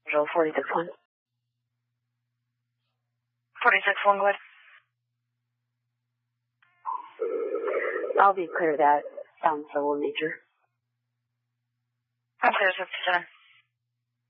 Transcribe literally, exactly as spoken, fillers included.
Roll forty-six one. forty-six one, go ahead. I'll be clear of that. Sounds civil in nature. I'm clear, sixty-seven.